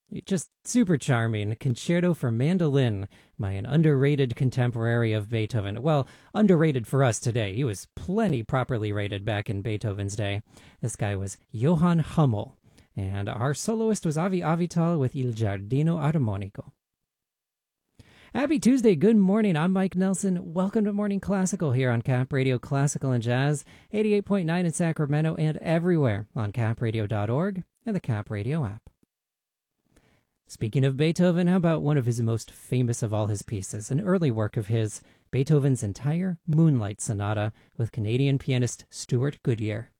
Just super charming. Concerto for Mandolin by an underrated contemporary of Beethoven. Well, underrated for us today. He was plenty properly rated back in Beethoven's day. This guy was Johann Hummel. And our soloist was Avi Avital with Il Giardino Armonico. Happy Tuesday. Good morning. I'm Mike Nelson. Welcome to Morning Classical here on Cap Radio Classical and Jazz, 88.9 in Sacramento and everywhere on capradio.org and the Cap Radio app. Speaking of Beethoven, how about one of his most famous of all his pieces, an early work of his, Beethoven's entire Moonlight Sonata with Canadian pianist Stuart Goodyear.